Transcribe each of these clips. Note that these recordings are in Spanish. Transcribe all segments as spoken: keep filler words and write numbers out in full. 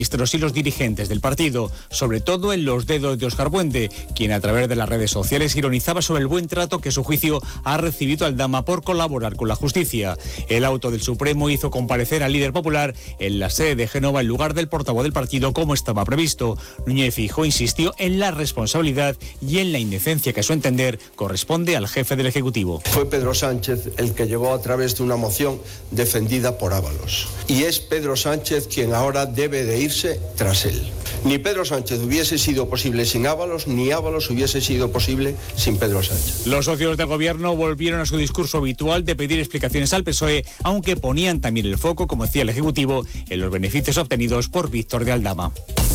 ministros y los dirigentes del partido, sobre todo en los dedos de Óscar Puente, quien a través de las redes sociales ironizaba sobre el buen trato que su juicio ha recibido Aldama por colaborar con la justicia. El auto del Supremo hizo comparecer al líder popular en la sede de Génova en lugar del portavoz del partido como estaba previsto. Núñez Feijóo insistió en la responsabilidad y en la indecencia que a su entender corresponde al jefe del Ejecutivo. Fue Pedro Sánchez el que llegó a través de una moción defendida por Ábalos. Y es Pedro Sánchez quien ahora debe de ir tras él. Ni Pedro Sánchez hubiese sido posible sin Ábalos, ni Ábalos hubiese sido posible sin Pedro Sánchez. Los socios del gobierno volvieron a su discurso habitual de pedir explicaciones al P S O E, aunque ponían también el foco, como decía el Ejecutivo, en los beneficios obtenidos por Víctor de Aldama.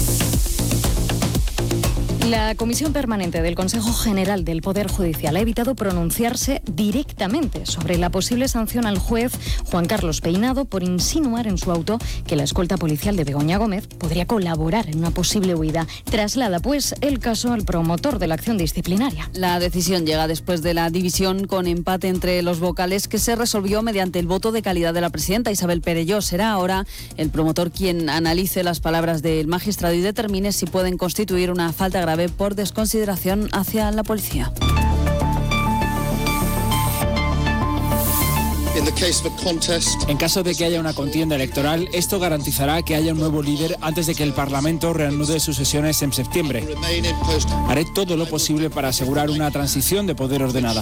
La Comisión Permanente del Consejo General del Poder Judicial ha evitado pronunciarse directamente sobre la posible sanción al juez Juan Carlos Peinado por insinuar en su auto que la escolta policial de Begoña Gómez podría colaborar en una posible huida. Traslada, pues, el caso al promotor de la acción disciplinaria. La decisión llega después de la división con empate entre los vocales que se resolvió mediante el voto de calidad de la presidenta Isabel Perelló. Será ahora el promotor quien analice las palabras del magistrado y determine si pueden constituir una falta grave por desconsideración hacia la policía. En caso de que haya una contienda electoral, esto garantizará que haya un nuevo líder antes de que el Parlamento reanude sus sesiones en septiembre. Haré todo lo posible para asegurar una transición de poder ordenada.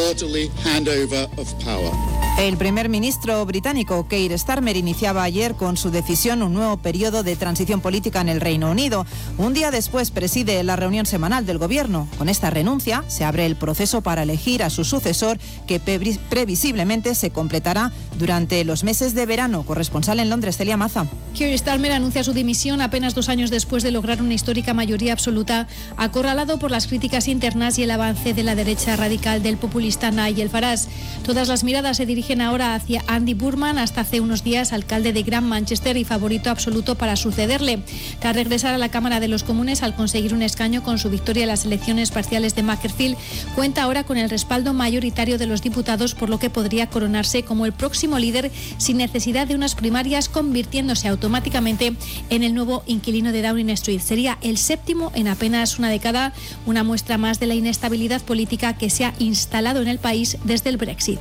El primer ministro británico Keir Starmer iniciaba ayer con su decisión un nuevo periodo de transición política en el Reino Unido. Un día después preside la reunión semanal del gobierno. Con esta renuncia se abre el proceso para elegir a su sucesor, que previsiblemente se completará durante los meses de verano. Corresponsal en Londres, Celia Maza. Keir Starmer anuncia su dimisión apenas dos años después de lograr una histórica mayoría absoluta, acorralado por las críticas internas y el avance de la derecha radical del populista Nigel Farage. Todas las miradas se dirigen ahora hacia Andy Burnham, hasta hace unos días alcalde de Gran Manchester y favorito absoluto para sucederle. Tras regresar a la Cámara de los Comunes al conseguir un escaño con su victoria en las elecciones parciales de Macclesfield, cuenta ahora con el respaldo mayoritario de los diputados, por lo que podría coronarse como el próximo líder sin necesidad de unas primarias, convirtiéndose automáticamente en el nuevo inquilino de Downing Street. Sería el séptimo en apenas una década, una muestra más de la inestabilidad política que se ha instalado en el país desde el Brexit.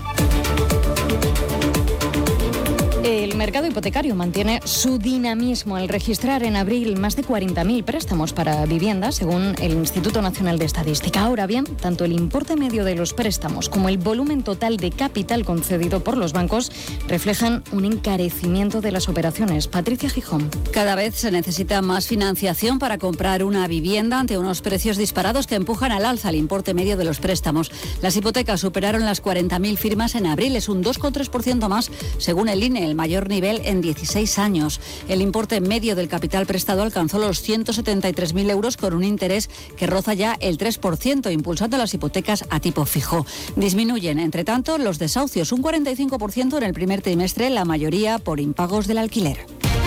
El mercado hipotecario mantiene su dinamismo al registrar en abril más de cuarenta mil préstamos para vivienda, según el Instituto Nacional de Estadística. Ahora bien, tanto el importe medio de los préstamos como el volumen total de capital concedido por los bancos reflejan un encarecimiento de las operaciones. Patricia Gijón. Cada vez se necesita más financiación para comprar una vivienda ante unos precios disparados que empujan al alza el importe medio de los préstamos. Las hipotecas superaron las cuarenta mil firmas en abril, es un dos coma tres por ciento más según el I N E, el mayor nivel en dieciséis años. El importe medio del capital prestado alcanzó los ciento setenta y tres mil euros con un interés que roza ya el tres por ciento, impulsando las hipotecas a tipo fijo. Disminuyen, entre tanto, los desahucios, un cuarenta y cinco por ciento en el primer trimestre, la mayoría por impagos del alquiler.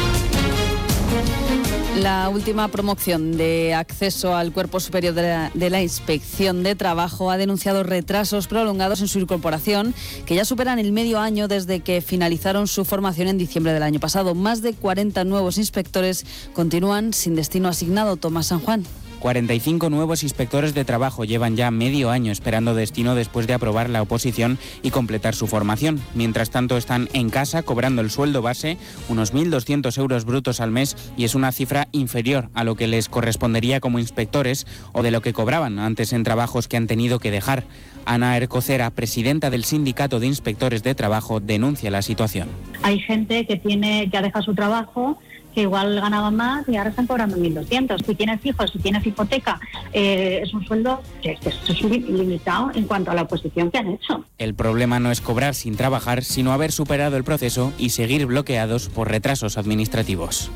La última promoción de acceso al Cuerpo Superior de la, de la Inspección de Trabajo ha denunciado retrasos prolongados en su incorporación, que ya superan el medio año desde que finalizaron su formación en diciembre del año pasado. Más de cuarenta nuevos inspectores continúan sin destino asignado. Tomás San Juan. cuarenta y cinco nuevos inspectores de trabajo llevan ya medio año esperando destino después de aprobar la oposición y completar su formación. Mientras tanto, están en casa cobrando el sueldo base, unos mil doscientos euros brutos al mes, y es una cifra inferior a lo que les correspondería como inspectores o de lo que cobraban antes en trabajos que han tenido que dejar. Ana Ercocera, presidenta del Sindicato de Inspectores de Trabajo, denuncia la situación. Hay gente que tiene que ha dejado su trabajo, que igual ganaban más y ahora están cobrando mil doscientos. Si tienes hijos, si tienes hipoteca, eh, es un sueldo que es, es limitado en cuanto a la oposición que han hecho. El problema no es cobrar sin trabajar, sino haber superado el proceso y seguir bloqueados por retrasos administrativos.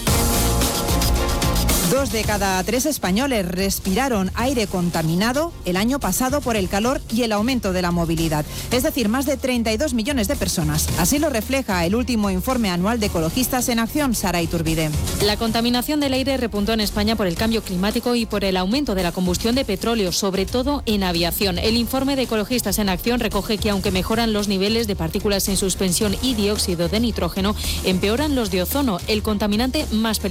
Dos de cada tres españoles respiraron aire contaminado el año pasado por el calor y el aumento de la movilidad. Es decir, más de treinta y dos millones de personas. Así lo refleja el último informe anual de Ecologistas en Acción. Sara Iturbide. La contaminación del aire repuntó en España por el cambio climático y por el aumento de la combustión de petróleo, sobre todo en aviación. El informe de Ecologistas en Acción recoge que aunque mejoran los niveles de partículas en suspensión y dióxido de nitrógeno, empeoran los de ozono, el contaminante más peligroso